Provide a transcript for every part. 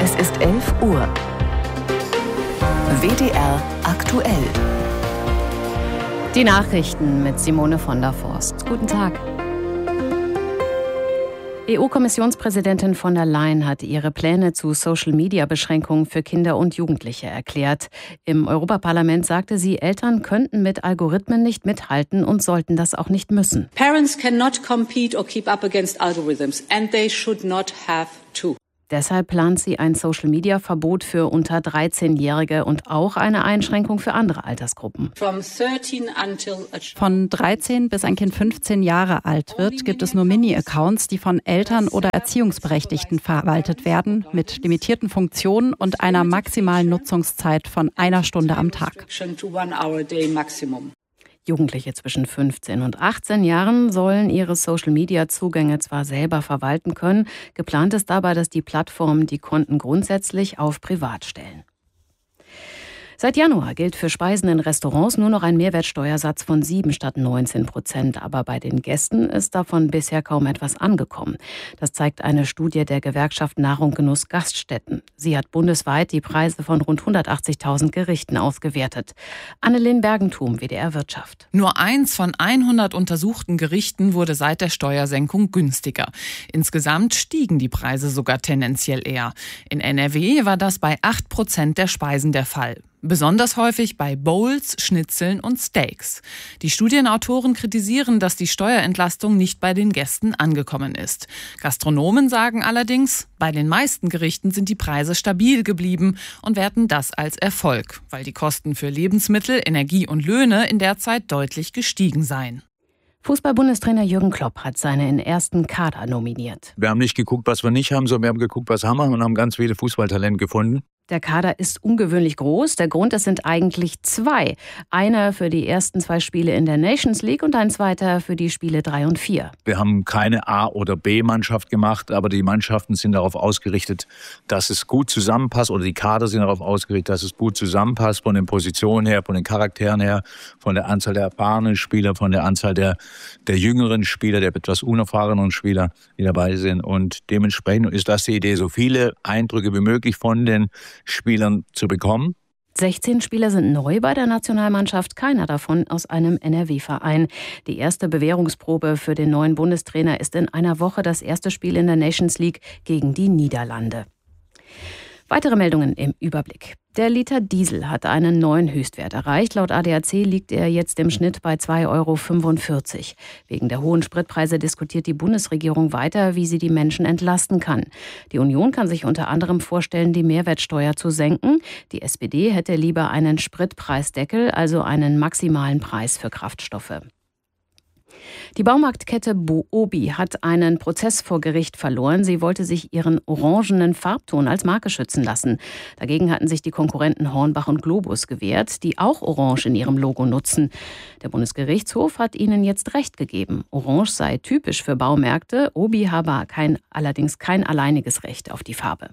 Es ist 11 Uhr. WDR aktuell. Die Nachrichten mit Simone von der Forst. Guten Tag. EU-Kommissionspräsidentin von der Leyen hat ihre Pläne zu Social-Media-Beschränkungen für Kinder und Jugendliche erklärt. Im Europaparlament sagte sie, Eltern könnten mit Algorithmen nicht mithalten und sollten das auch nicht müssen. Parents cannot compete or keep up against algorithms and they should not have to. Deshalb plant sie ein Social-Media-Verbot für unter 13-Jährige und auch eine Einschränkung für andere Altersgruppen. Von 13 bis ein Kind 15 Jahre alt wird, gibt es nur Mini-Accounts, die von Eltern oder Erziehungsberechtigten verwaltet werden, mit limitierten Funktionen und einer maximalen Nutzungszeit von 1 Stunde am Tag. Jugendliche zwischen 15 und 18 Jahren sollen ihre Social-Media-Zugänge zwar selber verwalten können, geplant ist dabei, dass die Plattformen die Konten grundsätzlich auf privat stellen. Seit Januar gilt für Speisen in Restaurants nur noch ein Mehrwertsteuersatz von 7 statt 19%. Aber bei den Gästen ist davon bisher kaum etwas angekommen. Das zeigt eine Studie der Gewerkschaft Nahrung Genuss Gaststätten. Sie hat bundesweit die Preise von rund 180.000 Gerichten ausgewertet. Annelien Bergentum, WDR Wirtschaft. Nur 1 von 100 untersuchten Gerichten wurde seit der Steuersenkung günstiger. Insgesamt stiegen die Preise sogar tendenziell eher. In NRW war das bei 8% der Speisen der Fall. Besonders häufig bei Bowls, Schnitzeln und Steaks. Die Studienautoren kritisieren, dass die Steuerentlastung nicht bei den Gästen angekommen ist. Gastronomen sagen allerdings, bei den meisten Gerichten sind die Preise stabil geblieben und werten das als Erfolg, weil die Kosten für Lebensmittel, Energie und Löhne in der Zeit deutlich gestiegen seien. Fußball-Bundestrainer Jürgen Klopp hat seinen ersten Kader nominiert. Wir haben nicht geguckt, was wir nicht haben, sondern wir haben geguckt, was haben wir und haben ganz viele Fußballtalente gefunden. Der Kader ist ungewöhnlich groß. Der Grund, es sind eigentlich 2. Einer für die ersten 2 Spiele in der Nations League und ein zweiter für die Spiele 3 und 4. Wir haben keine A- oder B-Mannschaft gemacht, aber die Mannschaften sind darauf ausgerichtet, dass es gut zusammenpasst, oder die Kader sind darauf ausgerichtet, dass es gut zusammenpasst, von den Positionen her, von den Charakteren her, von der Anzahl der erfahrenen Spieler, von der Anzahl der jüngeren Spieler, der etwas unerfahrenen Spieler, die dabei sind. Und dementsprechend ist das die Idee, so viele Eindrücke wie möglich von den Spielern zu bekommen. 16 Spieler sind neu bei der Nationalmannschaft, keiner davon aus einem NRW-Verein. Die erste Bewährungsprobe für den neuen Bundestrainer ist in einer Woche das erste Spiel in der Nations League gegen die Niederlande. Weitere Meldungen im Überblick. Der Liter Diesel hat einen neuen Höchstwert erreicht. Laut ADAC liegt er jetzt im Schnitt bei 2,45 €. Wegen der hohen Spritpreise diskutiert die Bundesregierung weiter, wie sie die Menschen entlasten kann. Die Union kann sich unter anderem vorstellen, die Mehrwertsteuer zu senken. Die SPD hätte lieber einen Spritpreisdeckel, also einen maximalen Preis für Kraftstoffe. Die Baumarktkette Obi hat einen Prozess vor Gericht verloren. Sie wollte sich ihren orangenen Farbton als Marke schützen lassen. Dagegen hatten sich die Konkurrenten Hornbach und Globus gewehrt, die auch Orange in ihrem Logo nutzen. Der Bundesgerichtshof hat ihnen jetzt Recht gegeben. Orange sei typisch für Baumärkte. Obi habe allerdings kein alleiniges Recht auf die Farbe.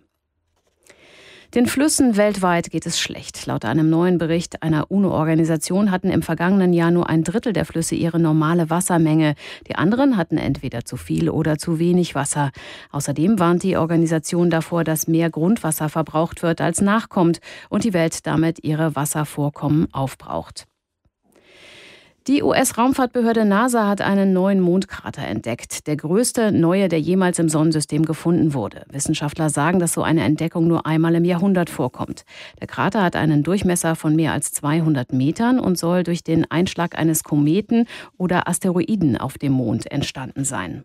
Den Flüssen weltweit geht es schlecht. Laut einem neuen Bericht einer UNO-Organisation hatten im vergangenen Jahr nur 1/3 der Flüsse ihre normale Wassermenge. Die anderen hatten entweder zu viel oder zu wenig Wasser. Außerdem warnt die Organisation davor, dass mehr Grundwasser verbraucht wird, als nachkommt und die Welt damit ihre Wasservorkommen aufbraucht. Die US-Raumfahrtbehörde NASA hat einen neuen Mondkrater entdeckt. Der größte neue, der jemals im Sonnensystem gefunden wurde. Wissenschaftler sagen, dass so eine Entdeckung nur einmal im Jahrhundert vorkommt. Der Krater hat einen Durchmesser von mehr als 200 Metern und soll durch den Einschlag eines Kometen oder Asteroiden auf dem Mond entstanden sein.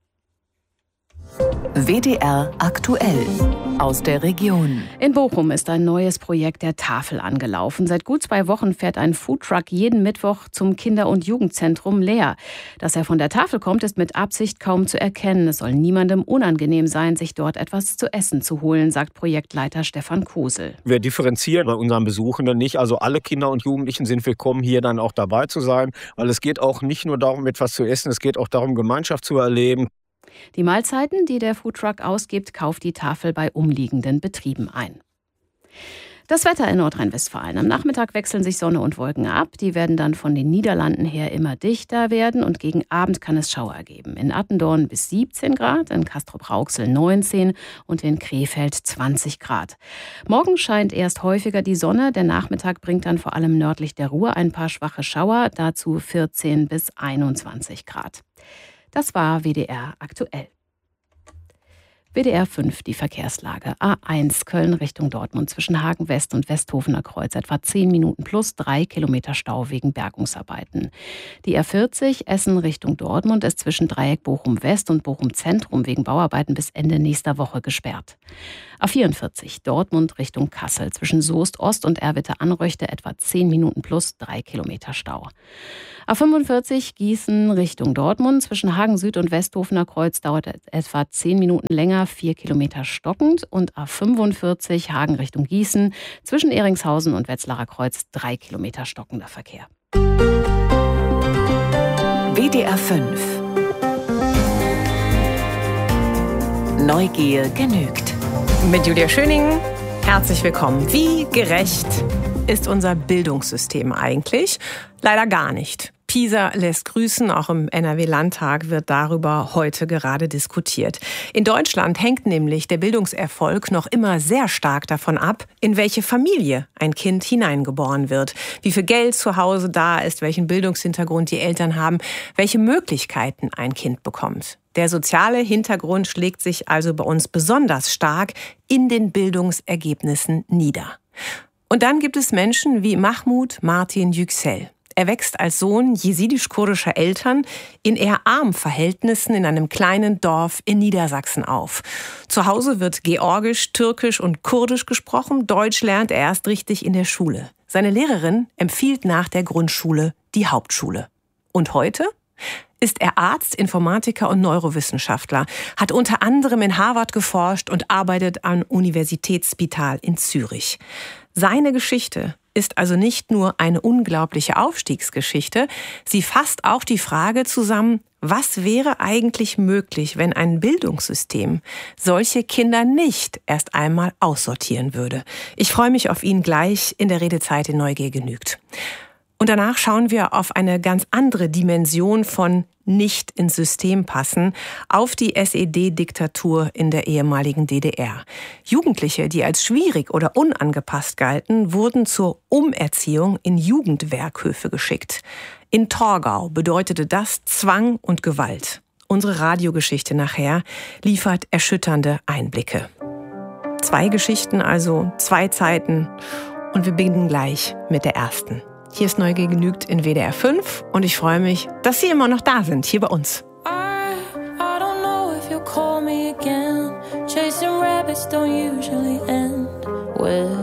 WDR aktuell aus der Region. In Bochum ist ein neues Projekt der Tafel angelaufen. Seit gut 2 Wochen fährt ein Foodtruck jeden Mittwoch zum Kinder- und Jugendzentrum Leer. Dass er von der Tafel kommt, ist mit Absicht kaum zu erkennen. Es soll niemandem unangenehm sein, sich dort etwas zu essen zu holen, sagt Projektleiter Stefan Kosel. Wir differenzieren bei unseren Besuchenden nicht. Also alle Kinder und Jugendlichen sind willkommen, hier dann auch dabei zu sein. Weil es geht auch nicht nur darum, etwas zu essen, es geht auch darum, Gemeinschaft zu erleben. Die Mahlzeiten, die der Foodtruck ausgibt, kauft die Tafel bei umliegenden Betrieben ein. Das Wetter in Nordrhein-Westfalen. Am Nachmittag wechseln sich Sonne und Wolken ab. Die werden dann von den Niederlanden her immer dichter werden und gegen Abend kann es Schauer geben. In Attendorn bis 17 Grad, in Castrop-Rauxel 19 und in Krefeld 20 Grad. Morgen scheint erst häufiger die Sonne. Der Nachmittag bringt dann vor allem nördlich der Ruhr ein paar schwache Schauer, dazu 14 bis 21 Grad. Das war WDR aktuell. WDR 5, die Verkehrslage. A1 Köln Richtung Dortmund zwischen Hagen West und Westhofener Kreuz. Etwa 10 Minuten plus 3 Kilometer Stau wegen Bergungsarbeiten. Die R40 Essen Richtung Dortmund ist zwischen Dreieck Bochum West und Bochum Zentrum wegen Bauarbeiten bis Ende nächster Woche gesperrt. A44 Dortmund Richtung Kassel zwischen Soest Ost und Erwitte-Anröchte etwa 10 Minuten plus 3 Kilometer Stau. A45 Gießen Richtung Dortmund zwischen Hagen Süd und Westhofener Kreuz dauert etwa 10 Minuten länger, 4 Kilometer stockend. Und A45 Hagen Richtung Gießen zwischen Ehringshausen und Wetzlarer Kreuz 3 Kilometer stockender Verkehr. WDR 5 Neugier genügt. Mit Julia Schöning, herzlich willkommen. Wie gerecht ist unser Bildungssystem eigentlich? Leider gar nicht. PISA lässt grüßen, auch im NRW-Landtag wird darüber heute gerade diskutiert. In Deutschland hängt nämlich der Bildungserfolg noch immer sehr stark davon ab, in welche Familie ein Kind hineingeboren wird, wie viel Geld zu Hause da ist, welchen Bildungshintergrund die Eltern haben, welche Möglichkeiten ein Kind bekommt. Der soziale Hintergrund schlägt sich also bei uns besonders stark in den Bildungsergebnissen nieder. Und dann gibt es Menschen wie Mahmoud Martin Yüksel. Er wächst als Sohn jesidisch-kurdischer Eltern in eher armen Verhältnissen in einem kleinen Dorf in Niedersachsen auf. Zu Hause wird Georgisch, Türkisch und Kurdisch gesprochen. Deutsch lernt er erst richtig in der Schule. Seine Lehrerin empfiehlt nach der Grundschule die Hauptschule. Und heute ist er Arzt, Informatiker und Neurowissenschaftler, hat unter anderem in Harvard geforscht und arbeitet am Universitätsspital in Zürich. Seine Geschichte ist also nicht nur eine unglaubliche Aufstiegsgeschichte, sie fasst auch die Frage zusammen, was wäre eigentlich möglich, wenn ein Bildungssystem solche Kinder nicht erst einmal aussortieren würde. Ich freue mich auf ihn gleich in der Redezeit in Neugier genügt. Und danach schauen wir auf eine ganz andere Dimension von nicht ins System passen, auf die SED-Diktatur in der ehemaligen DDR. Jugendliche, die als schwierig oder unangepasst galten, wurden zur Umerziehung in Jugendwerkhöfe geschickt. In Torgau bedeutete das Zwang und Gewalt. Unsere Radiogeschichte nachher liefert erschütternde Einblicke. 2 Geschichten, also 2 Zeiten. Und wir beginnen gleich mit der ersten. Hier ist Neugier genügt in WDR 5 und ich freue mich, dass Sie immer noch da sind, hier bei uns. I don't know if you'll call me again. Chasing rabbits don't usually end well.